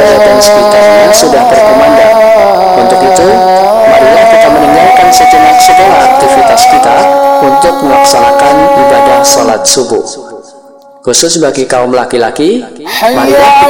surabaya dan sekitarnya sudah berkumandang. Untuk itu, marilah kita meninggalkan sejenak segala aktivitas kita untuk melaksanakan ibadah sholat subuh. Khusus bagi kaum laki-laki, marilah kita